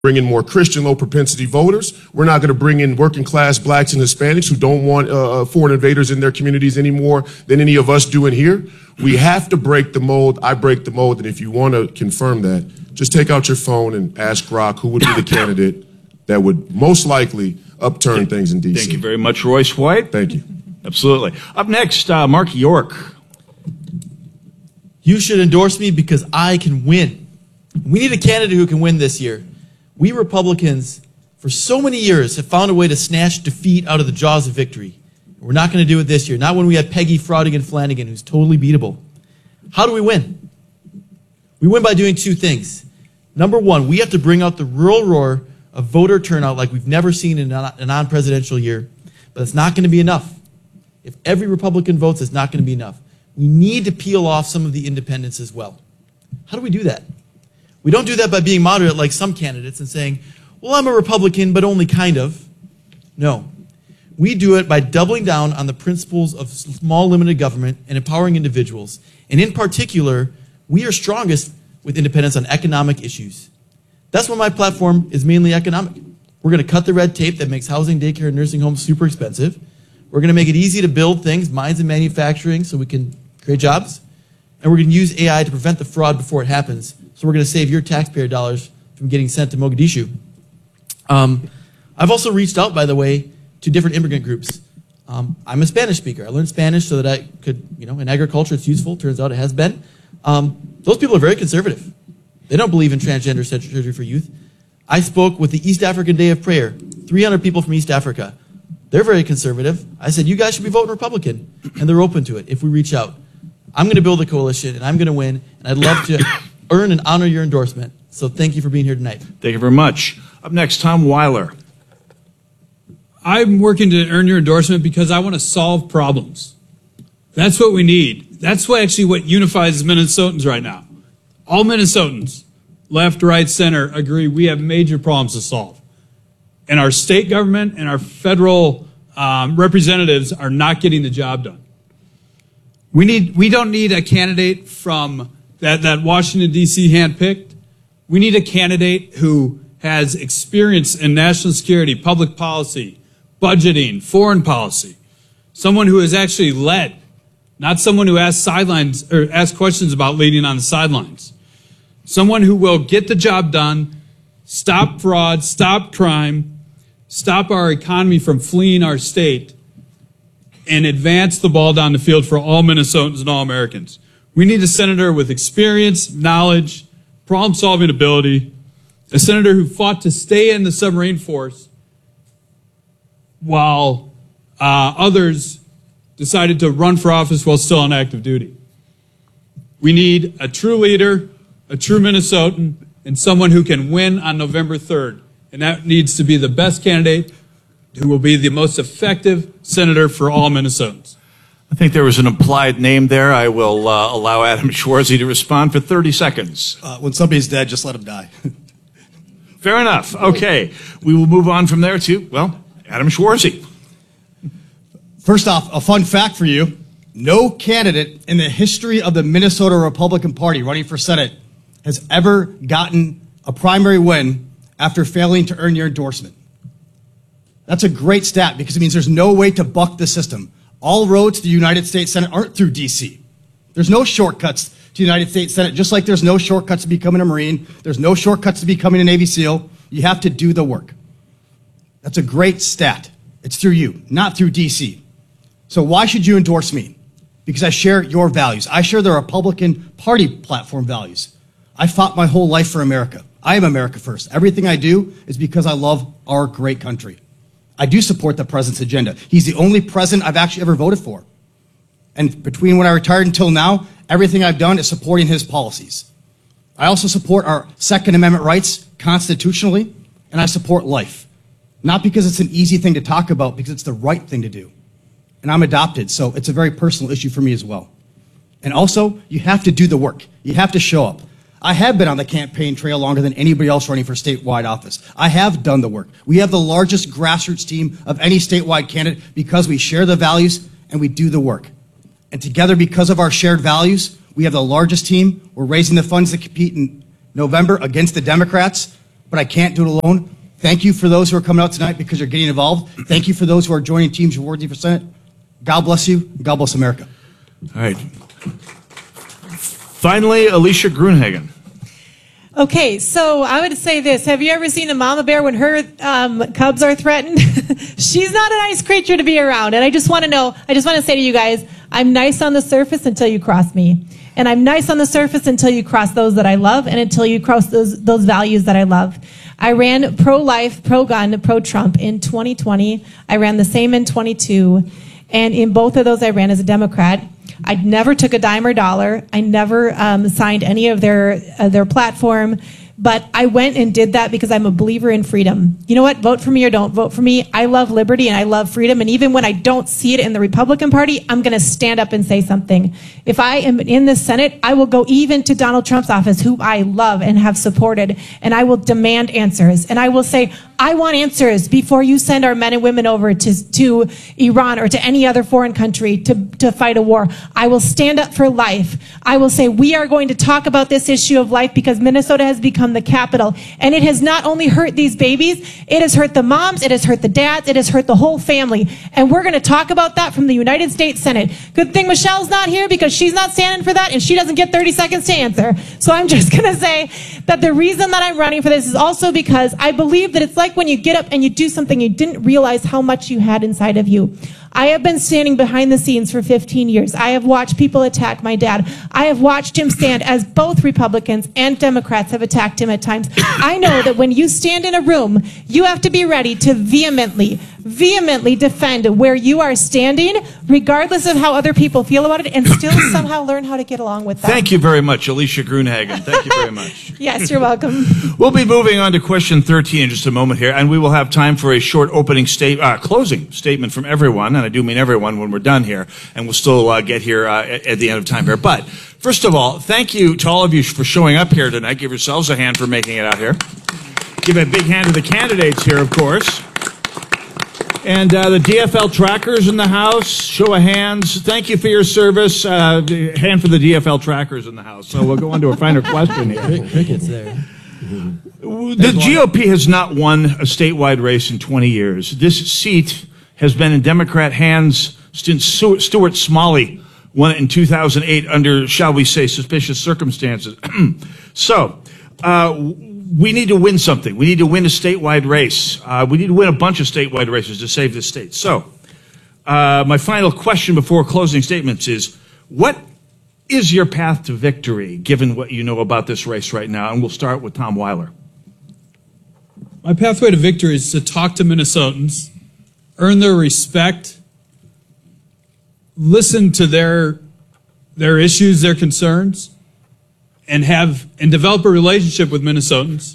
bring in more Christian, low-propensity voters. We're not going to bring in working-class blacks and Hispanics who don't want foreign invaders in their communities any more than any of us do in here. We have to break the mold. I break the mold, and if you want to confirm that, just take out your phone and ask Grok who would be the candidate that would most likely upturn things in D.C. Thank you very much, Royce White. Thank you. Absolutely. Up next, Mark York. You should endorse me because I can win. We need a candidate who can win this year. We Republicans, for so many years, have found a way to snatch defeat out of the jaws of victory. We're not going to do it this year. Not when we have Peggy Fraudigan Flanagan, who's totally beatable. How do we win? We win by doing two things. Number one, we have to bring out the rural roar of voter turnout like we've never seen in a non-presidential year. But it's not going to be enough. If every Republican votes, it's not going to be enough. We need to peel off some of the independents as well. How do we do that? We don't do that by being moderate like some candidates and saying, well, I'm a Republican, but only kind of. No. We do it by doubling down on the principles of small limited government and empowering individuals. And in particular, we are strongest with independence on economic issues. That's why my platform is mainly economic. We're going to cut the red tape that makes housing, daycare, and nursing homes super expensive. We're going to make it easy to build things, mines and manufacturing, so we can create jobs. And we're going to use AI to prevent the fraud before it happens. So we're going to save your taxpayer dollars from getting sent to Mogadishu. I've also reached out, by the way, to different immigrant groups. I'm a Spanish speaker. I learned Spanish so that I could, in agriculture it's useful. Turns out it has been. Those people are very conservative. They don't believe in transgender surgery for youth. I spoke with the East African Day of Prayer, 300 people from East Africa. They're very conservative. I said, you guys should be voting Republican. And they're open to it if we reach out. I'm going to build a coalition, and I'm going to win. And I'd love to earn and honor your endorsement. So thank you for being here tonight. Thank you very much. Up next, Tom Weiler. I'm working to earn your endorsement because I want to solve problems. That's what we need. That's what unifies Minnesotans right now. All Minnesotans, left, right, center, agree we have major problems to solve. And our state government and our federal representatives are not getting the job done. We don't need a candidate from that Washington, D.C. handpicked. We need a candidate who has experience in national security, public policy, budgeting, foreign policy. Someone who has actually led, not someone who asks questions about leading on the sidelines. Someone who will get the job done, stop fraud, stop crime, stop our economy from fleeing our state, and advance the ball down the field for all Minnesotans and all Americans. We need a senator with experience, knowledge, problem-solving ability, a senator who fought to stay in the submarine force while others decided to run for office while still on active duty. We need a true leader, a true Minnesotan, and someone who can win on November 3rd. And that needs to be the best candidate who will be the most effective senator for all Minnesotans. I think there was an implied name there. I will allow Adam Schwarzy to respond for 30 seconds. When somebody's dead, just let him die. Fair enough. Okay. We will move on from there to, Adam Schwarzy. First off, a fun fact for you. No candidate in the history of the Minnesota Republican Party running for Senate has ever gotten a primary win after failing to earn your endorsement. That's a great stat because it means there's no way to buck the system. All roads to the United States Senate aren't through D.C. There's no shortcuts to the United States Senate, just like there's no shortcuts to becoming a Marine. There's no shortcuts to becoming a Navy SEAL. You have to do the work. That's a great stat. It's through you, not through D.C. So why should you endorse me? Because I share your values. I share the Republican Party platform values. I fought my whole life for America. I am America first. Everything I do is because I love our great country. I do support the president's agenda. He's the only president I've actually ever voted for. And between when I retired until now, everything I've done is supporting his policies. I also support our Second Amendment rights constitutionally, and I support life. Not because it's an easy thing to talk about, because it's the right thing to do. And I'm adopted, so it's a very personal issue for me as well. And also, you have to do the work. You have to show up. I have been on the campaign trail longer than anybody else running for statewide office. I have done the work. We have the largest grassroots team of any statewide candidate because we share the values and we do the work. And together, because of our shared values, we have the largest team. We're raising the funds to compete in November against the Democrats. but I can't do it alone. Thank you for those who are coming out tonight because you're getting involved. Thank you for those who are joining teams who are worthy for Senate. God bless you. God bless America. All right. Finally, Alicia Grunhagen. Okay, so I would say this. Have you ever seen a mama bear when her cubs are threatened? She's not a nice creature to be around. And I just want to say to you guys, I'm nice on the surface until you cross me. And I'm nice on the surface until you cross those that I love and until you cross those values that I love. I ran pro-life, pro-gun, pro-Trump in 2020. I ran the same in 22. And in both of those, I ran as a Democrat. I never took a dime or dollar. I never signed any of their platform. But I went and did that because I'm a believer in freedom. You know what? Vote for me or don't vote for me. I love liberty and I love freedom. And even when I don't see it in the Republican Party, I'm going to stand up and say something. If I am in the Senate, I will go even to Donald Trump's office, who I love and have supported, and I will demand answers. And I will say, I want answers before you send our men and women over to Iran or to any other foreign country to fight a war. I will stand up for life. I will say we are going to talk about this issue of life because Minnesota has become the capital. And it has not only hurt these babies, it has hurt the moms, it has hurt the dads, it has hurt the whole family. And we're going to talk about that from the United States Senate. Good thing Michelle's not here because she's not standing for that and she doesn't get 30 seconds to answer. So I'm just going to say that the reason that I'm running for this is also because I believe that it's like when you get up and you do something you didn't realize how much you had inside of you. I have been standing behind the scenes for 15 years. I have watched people attack my dad. I have watched him stand as both Republicans and Democrats have attacked him at times. I know that when you stand in a room, you have to be ready to vehemently defend where you are standing, regardless of how other people feel about it, and still somehow learn how to get along with that. Thank you very much, Alicia Grunhagen. Thank you very much. Yes, you're welcome. We'll be moving on to question 13 in just a moment here, and we will have time for a short closing statement from everyone, and I do mean everyone when we're done here, and we'll still get here at the end of time here. But first of all, thank you to all of you for showing up here tonight. Give yourselves a hand for making it out here. Give a big hand to the candidates here, of course. And the DFL trackers in the house, show of hands. Thank you for your service. Hand for the DFL trackers in the house. So we'll go on to a finer question here. Crickets there. The GOP has not won a statewide race in 20 years. This seat has been in Democrat hands since Stuart Smalley won it in 2008 under, shall we say, suspicious circumstances. So, we need to win something. We need to win a statewide race. We need to win a bunch of statewide races to save this state. So, my final question before closing statements is, what is your path to victory, given what you know about this race right now? And we'll start with Tom Weiler. My pathway to victory is to talk to Minnesotans, earn their respect, listen to their issues, their concerns, and develop a relationship with Minnesotans,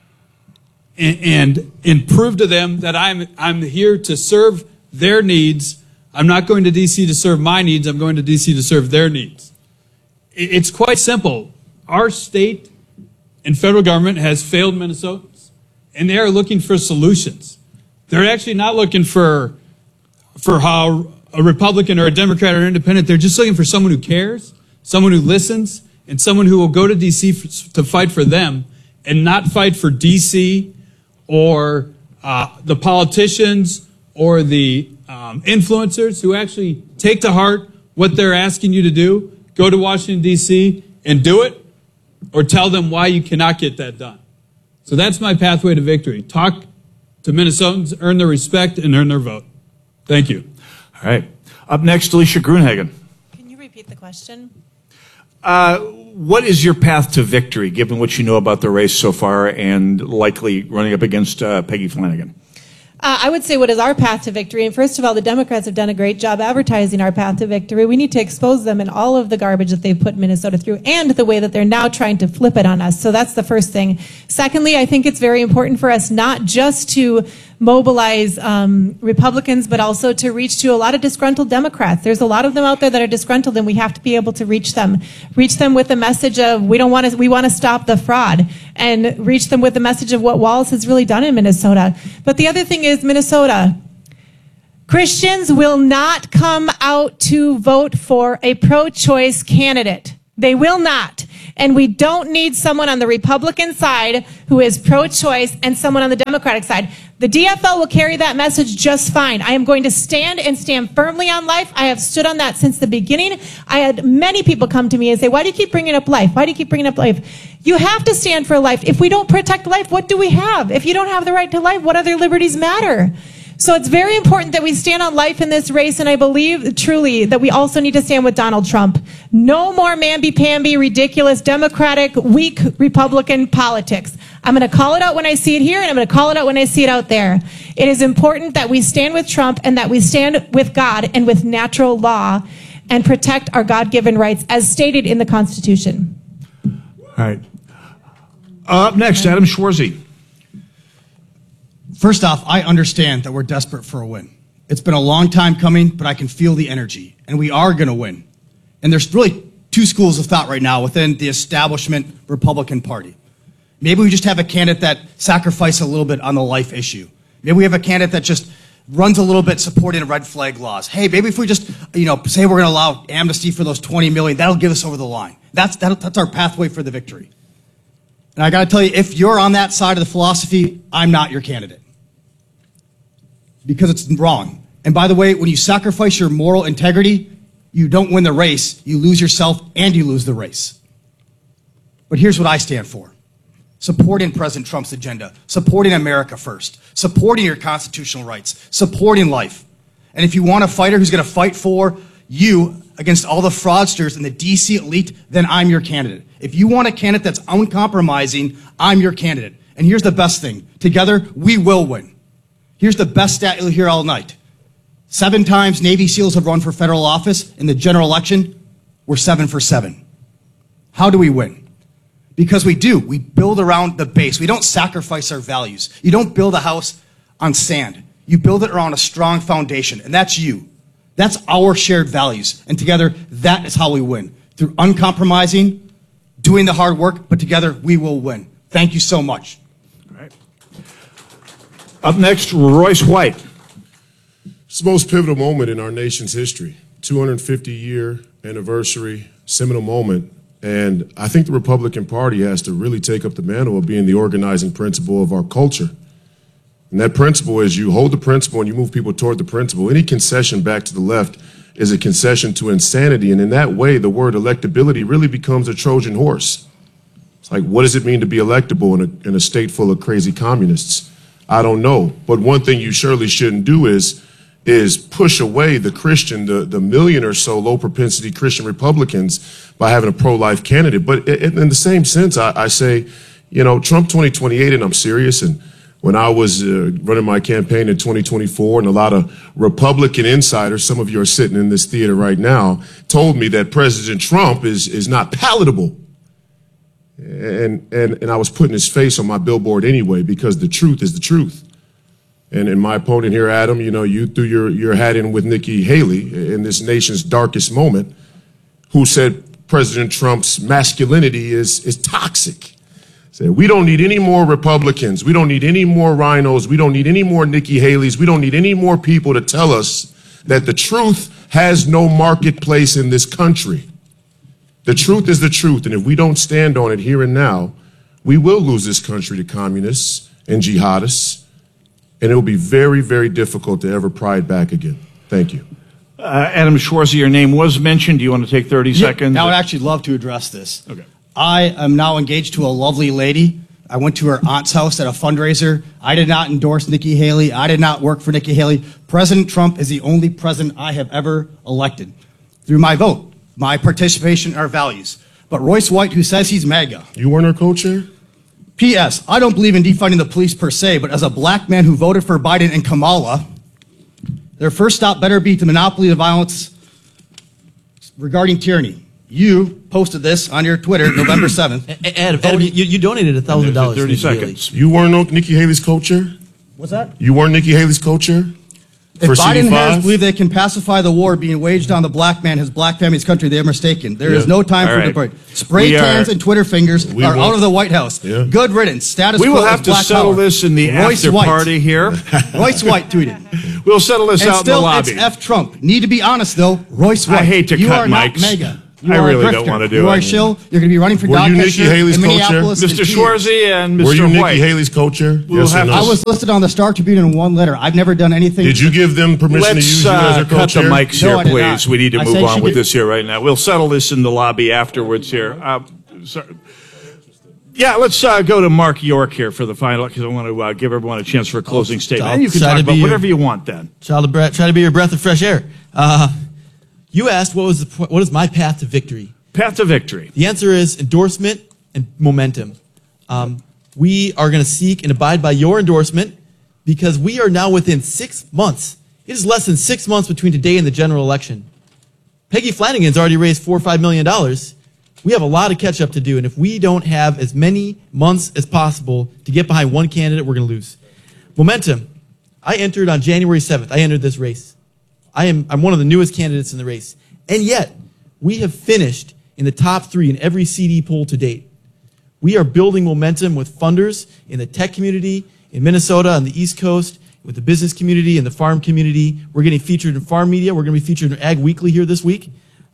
and prove to them that I'm here to serve their needs. I'm not going to D.C. to serve my needs. I'm going to D.C. to serve their needs. It's quite simple. Our state and federal government has failed Minnesotans, and they are looking for solutions. They're actually not looking for how a Republican or a Democrat or independent. They're just looking for someone who cares, someone who listens, and someone who will go to D.C. to fight for them and not fight for D.C. or the politicians or the influencers who actually take to heart what they're asking you to do. Go to Washington, D.C. and do it, or tell them why you cannot get that done. So that's my pathway to victory. Talk to Minnesotans, earn their respect, and earn their vote. Thank you. All right. Up next, Alicia Grunhagen. Can you repeat the question? What is your path to victory, given what you know about the race so far and likely running up against Peggy Flanagan? I would say what is our path to victory? And first of all, the Democrats have done a great job advertising our path to victory. We need to expose them and all of the garbage that they've put Minnesota through and the way that they're now trying to flip it on us. So that's the first thing. Secondly, I think it's very important for us not just to mobilize Republicans, but also to reach to a lot of disgruntled Democrats. There's a lot of them out there that are disgruntled, and we have to be able to reach them with the message of we want to stop the fraud, and reach them with the message of what Wallace has really done in Minnesota. But the other thing is Minnesota. Christians will not come out to vote for a pro-choice candidate. They will not. And we don't need someone on the Republican side who is pro-choice and someone on the Democratic side. The DFL will carry that message just fine. I am going to stand firmly on life. I have stood on that since the beginning. I had many people come to me and say, why do you keep bringing up life? Why do you keep bringing up life? You have to stand for life. If we don't protect life, what do we have? If you don't have the right to life, what other liberties matter? So it's very important that we stand on life in this race, and I believe truly that we also need to stand with Donald Trump. No more mamby-pamby, ridiculous, Democratic, weak Republican politics. I'm going to call it out when I see it here, and I'm going to call it out when I see it out there. It is important that we stand with Trump and that we stand with God and with natural law and protect our God-given rights as stated in the Constitution. All right. Up next, Adam Schwarzy. First off, I understand that we're desperate for a win. It's been a long time coming, but I can feel the energy, and we are going to win. And there's really two schools of thought right now within the establishment Republican Party. Maybe we just have a candidate that sacrifices a little bit on the life issue. Maybe we have a candidate that just runs a little bit supporting red flag laws. Hey, maybe if we just, say we're going to allow amnesty for those 20 million, that'll get us over the line. That's our pathway for the victory. And I got to tell you, if you're on that side of the philosophy, I'm not your candidate. Because it's wrong. And by the way, when you sacrifice your moral integrity, you don't win the race, you lose yourself and you lose the race. But here's what I stand for. Supporting President Trump's agenda, supporting America first, supporting your constitutional rights, supporting life. And if you want a fighter who's going to fight for you against all the fraudsters and the DC elite, then I'm your candidate. If you want a candidate that's uncompromising, I'm your candidate. And here's the best thing. Together, we will win. Here's the best stat you'll hear all night. 7 times Navy SEALs have run for federal office. In the general election, we're 7 for 7. How do we win? Because we do. We build around the base. We don't sacrifice our values. You don't build a house on sand. You build it around a strong foundation, and that's you. That's our shared values. And together, that is how we win. Through uncompromising, doing the hard work, but together we will win. Thank you so much. Up next, Royce White. It's the most pivotal moment in our nation's history. 250-year anniversary, seminal moment. And I think the Republican Party has to really take up the mantle of being the organizing principle of our culture. And that principle is you hold the principle and you move people toward the principle. Any concession back to the left is a concession to insanity. And in that way, the word electability really becomes a Trojan horse. It's like, what does it mean to be electable in a state full of crazy communists? I don't know. But one thing you surely shouldn't do is push away the Christian, the million or so low propensity Christian Republicans by having a pro-life candidate. But in the same sense, I say, Trump 2028, and I'm serious. And when I was running my campaign in 2024, and a lot of Republican insiders, some of you are sitting in this theater right now, told me that President Trump is not palatable. And I was putting his face on my billboard anyway, because the truth is the truth. And my opponent here, Adam, you threw your hat in with Nikki Haley in this nation's darkest moment, who said President Trump's masculinity is toxic. Said, we don't need any more Republicans. We don't need any more rhinos. We don't need any more Nikki Haleys. We don't need any more people to tell us that the truth has no marketplace in this country. The truth is the truth, and if we don't stand on it here and now, we will lose this country to communists and jihadists, and it will be very, very difficult to ever pry it back again. Thank you. Adam Schwarzy, your name was mentioned. Do you want to take 30 seconds? I would actually love to address this. Okay. I am now engaged to a lovely lady. I went to her aunt's house at a fundraiser. I did not endorse Nikki Haley. I did not work for Nikki Haley. President Trump is the only president I have ever elected through my vote. My participation in our values. But Royce White, who says he's MAGA. You weren't our co-chair? P.S. I don't believe in defunding the police per se, but as a black man who voted for Biden and Kamala, their first stop better be to monopoly the violence regarding tyranny. You posted this on your Twitter November 7th. Adam, you donated $1,000. 30 seconds. You weren't Nikki Haley's co-chair? What's that? You weren't Nikki Haley's co-chair? If For Biden and CD5? Harris believe they can pacify the war being waged on the black man, his black family's country, they are mistaken. There is no time All for right. debate. Spray cans and Twitter fingers are out of the White House. Yeah. Good riddance. Status We quo will is have to black settle power. this in the Royce after White. party here. Royce White tweeted. We'll settle this And out still, in the lobby. it's F Trump. Need to be honest, though. Royce White. I hate to you cut are not mics. MAGA. You I are a really don't grifter. want to do You are it. a shill. You're going to be running for Were dog you catcher Nikki Haley's in co-chair? Minneapolis in Mr. 2 years. Schwarzy and Were you Mr. Nikki White. Haley's co-chair? We'll Yes or have no? to- I was listed on the Star Tribune in 1 letter. I've never done anything. Did you give them permission to Let's use you as your cut the co-chair? mics No, here, I did please. not. We need to I move said on she with did- this here right now. We'll settle this in the lobby afterwards here. Sorry. Yeah, let's go to Mark York here for the final, because I want to give everyone a chance for a closing statement. I'll And you can try talk to about be your- whatever you want then. Try to be your breath of fresh air. You asked what is my path to victory? Path to victory. The answer is endorsement and momentum. We are going to seek and abide by your endorsement because we are now within 6 months. It is less than 6 months between today and the general election. Peggy Flanagan's already raised $4 or $5 million. We have a lot of catch up to do, and if we don't have as many months as possible to get behind one candidate, we're going to lose. Momentum. I entered on January 7th. I entered this race. I'm one of the newest candidates in the race. And yet, we have finished in the top 3 in every CD poll to date. We are building momentum with funders in the tech community, in Minnesota, on the East Coast, with the business community and the farm community. We're getting featured in farm media. We're going to be featured in Ag Weekly here this week.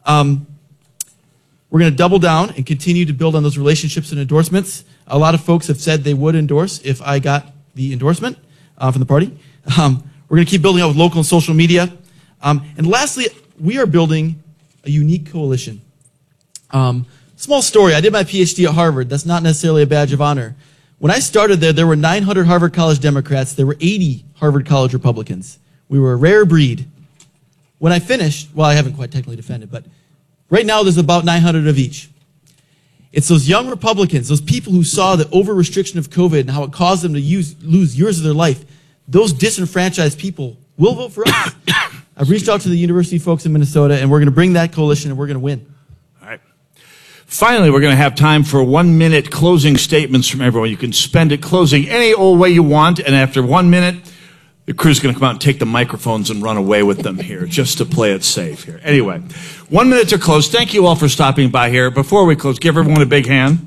We're going to double down and continue to build on those relationships and endorsements. A lot of folks have said they would endorse if I got the endorsement from the party. We're going to keep building out with local and social media. And lastly, we are building a unique coalition. Small story. I did my PhD at Harvard. That's not necessarily a badge of honor. When I started there were 900 Harvard College Democrats. There were 80 Harvard College Republicans. We were a rare breed. When I finished, well, I haven't quite technically defended, but right now there's about 900 of each. It's those young Republicans, those people who saw the over-restriction of COVID and how it caused them to lose years of their life. Those disenfranchised people will vote for us. I've reached out to the university folks in Minnesota, and we're going to bring that coalition, and we're going to win. All right. Finally, we're going to have time for 1 minute closing statements from everyone. You can spend it closing any old way you want, and after 1 minute, the crew's going to come out and take the microphones and run away with them here, just to play it safe here. Anyway, 1 minute to close. Thank you all for stopping by here. Before we close, give everyone a big hand.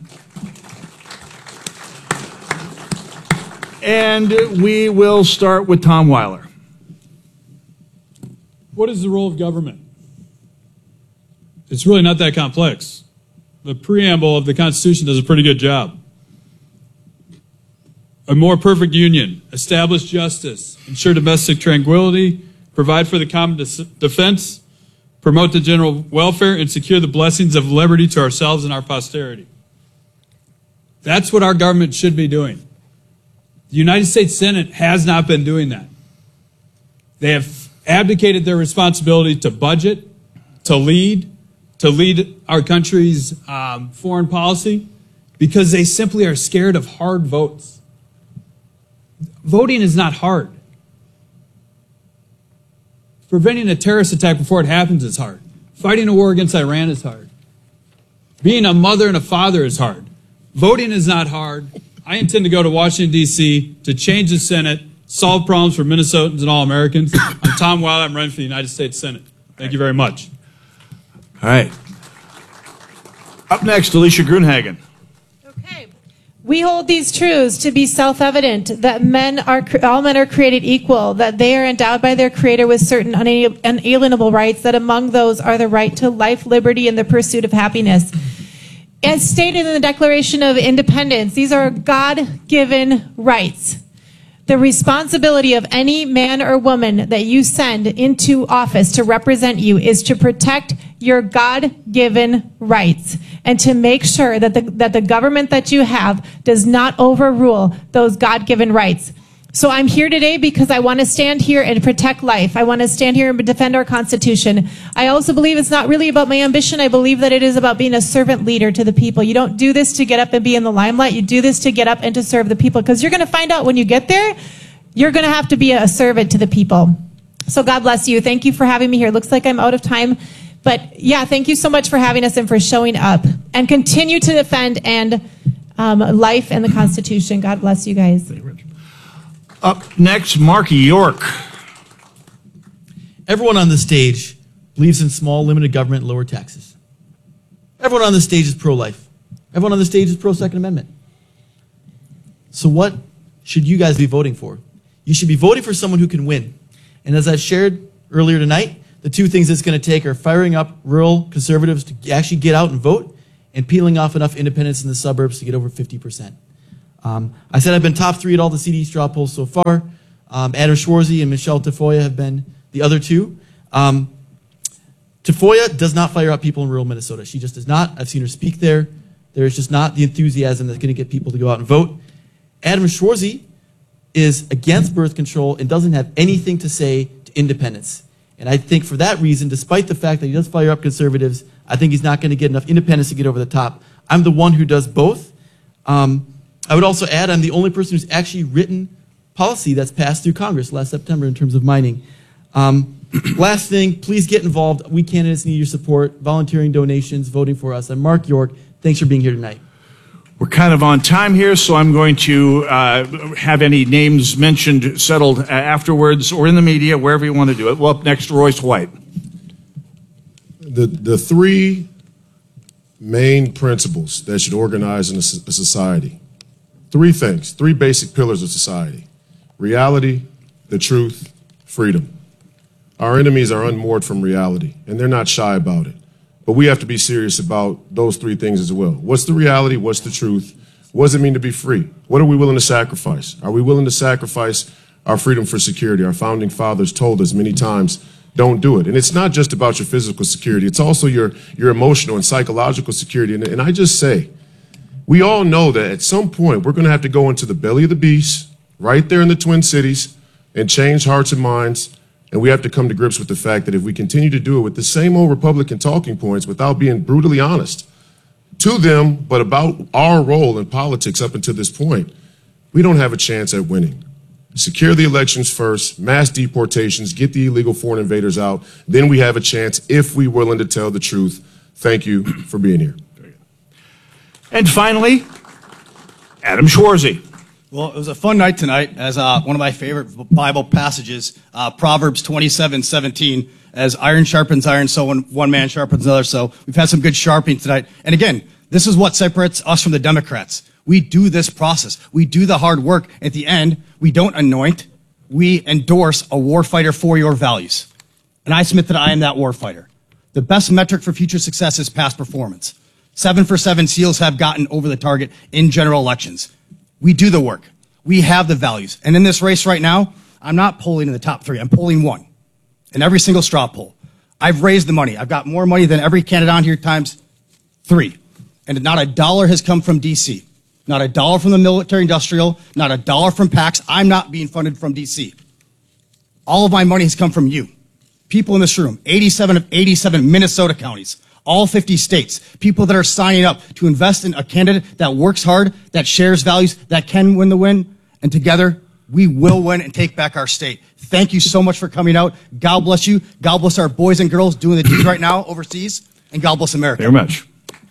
And we will start with Tom Weiler. What is the role of government? It's really not that complex. The preamble of the Constitution does a pretty good job. A more perfect union, establish justice, ensure domestic tranquility, provide for the common defense, promote the general welfare, and secure the blessings of liberty to ourselves and our posterity. That's what our government should be doing. The United States Senate has not been doing that. They have abdicated their responsibility to budget, to lead our country's foreign policy, because they simply are scared of hard votes. Voting is not hard. Preventing a terrorist attack before it happens is hard. Fighting a war against Iran is hard. Being a mother and a father is hard. Voting is not hard. I intend to go to Washington, D.C. to change the Senate, solve problems for Minnesotans and all Americans. I'm Tom Weiler. I'm running for the United States Senate. Thank you very much. All right. Up next, Alicia Grunhagen. Okay. We hold these truths to be self-evident, that all men are created equal, that they are endowed by their Creator with certain unalienable rights, that among those are the right to life, liberty, and the pursuit of happiness. As stated in the Declaration of Independence, these are God-given rights. The responsibility of any man or woman that you send into office to represent you is to protect your God-given rights and to make sure that the government that you have does not overrule those God-given rights. So I'm here today because I want to stand here and protect life. I want to stand here and defend our Constitution. I also believe it's not really about my ambition. I believe that it is about being a servant leader to the people. You don't do this to get up and be in the limelight. You do this to get up and to serve the people, because you're going to find out when you get there, you're going to have to be a servant to the people. So God bless you. Thank you for having me here. Looks like I'm out of time. But yeah, thank you so much for having us and for showing up. And continue to defend life and the Constitution. God bless you guys. Up next, Mark York. Everyone on the stage believes in small, limited government and lower taxes. Everyone on the stage is pro-life. Everyone on the stage is pro-Second Amendment. So what should you guys be voting for? You should be voting for someone who can win. And as I shared earlier tonight, the two things it's going to take are firing up rural conservatives to actually get out and vote and peeling off enough independents in the suburbs to get over 50%. I said I've been top 3 at all the CD straw polls so far. Adam Schwarzy and Michelle Tafoya have been the other two. Tafoya does not fire up people in rural Minnesota. She just does not. I've seen her speak there. There is just not the enthusiasm that's going to get people to go out and vote. Adam Schwarzy is against birth control and doesn't have anything to say to independents. And I think for that reason, despite the fact that he does fire up conservatives, I think he's not going to get enough independents to get over the top. I'm the one who does both. I would also add I'm the only person who's actually written policy that's passed through Congress last September in terms of mining. Last thing, please get involved. We candidates need your support, volunteering donations, voting for us. I'm Mark York. Thanks for being here tonight. We're kind of on time here, so I'm going to have any names mentioned settled afterwards or in the media, wherever you want to do it. Well, up next, Royce White. The 3 main principles that should organize in a society. 3 things, 3 basic pillars of society. Reality, the truth, freedom. Our enemies are unmoored from reality, and they're not shy about it. But we have to be serious about those 3 things as well. What's the reality? What's the truth? What does it mean to be free? What are we willing to sacrifice? Are we willing to sacrifice our freedom for security? Our founding fathers told us many times, don't do it. And it's not just about your physical security. It's also your emotional and psychological security. And I just say, we all know that at some point we're going to have to go into the belly of the beast, right there in the Twin Cities, and change hearts and minds. And we have to come to grips with the fact that if we continue to do it with the same old Republican talking points without being brutally honest to them, but about our role in politics up until this point, we don't have a chance at winning. Secure the elections first, mass deportations, get the illegal foreign invaders out. Then we have a chance if we're willing to tell the truth. Thank you for being here. And finally, Adam Schwarzy. Well, it was a fun night tonight, as one of my favorite Bible passages, Proverbs 27:17, as iron sharpens iron, so when one man sharpens another. So we've had some good sharpening tonight. And again, this is what separates us from the Democrats. We do this process. We do the hard work. At the end, we don't anoint. We endorse a warfighter for your values. And I submit that I am that warfighter. The best metric for future success is past performance. 7 for 7 SEALs have gotten over the target in general elections. We do the work. We have the values. And in this race right now, I'm not polling in the top 3. I'm polling 1 in every single straw poll. I've raised the money. I've got more money than every candidate on here times 3. And not a dollar has come from D.C. Not a dollar from the military industrial. Not a dollar from PACs. I'm not being funded from D.C. All of my money has come from you. People in this room, 87 of 87 Minnesota counties. All 50 states, people that are signing up to invest in a candidate that works hard, that shares values, that can win the win, and together we will win and take back our state. Thank you so much for coming out. God bless you. God bless our boys and girls doing the deeds right now overseas, and God bless America. Very much.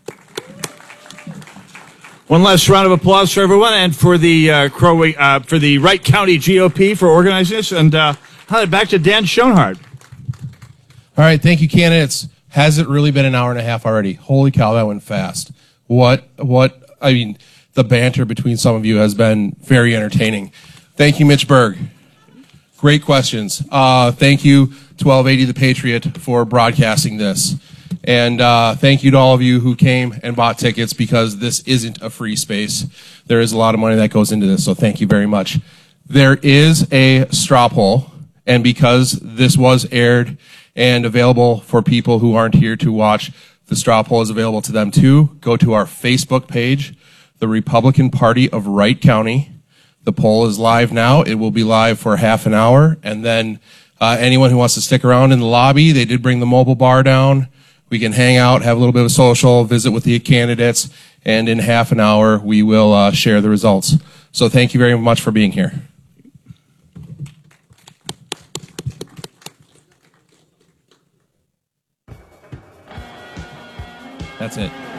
One last round of applause for everyone and for the for the Wright County GOP for organizing this. And back to Dan Schoenhardt. All right, thank you, candidates. Has it really been an hour and a half already? Holy cow, that went fast. I mean, the banter between some of you has been very entertaining. Thank you, Mitch Berg. Great questions. Thank you, 1280 The Patriot, for broadcasting this. And thank you to all of you who came and bought tickets, because this isn't a free space. There is a lot of money that goes into this, so thank you very much. There is a straw poll, and because this was aired and available for people who aren't here to watch, the straw poll is available to them too. Go to our Facebook page, the Republican Party of Wright County. The poll is live now. It will be live for half an hour. And then anyone who wants to stick around in the lobby, they did bring the mobile bar down. We can hang out, have a little bit of social, visit with the candidates, and in half an hour we will share the results. So thank you very much for being here. That's it.